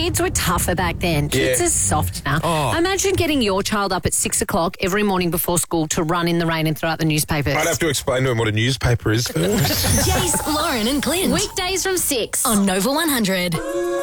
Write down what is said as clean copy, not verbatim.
Kids were tougher back then. Kids are soft now. Oh. Imagine getting your child up at 6 o'clock every morning before school to run in the rain and throw out the newspapers. I'd have to explain to him what a newspaper is first. Jace, Lauren and Clint. Weekdays from 6 on Nova 100.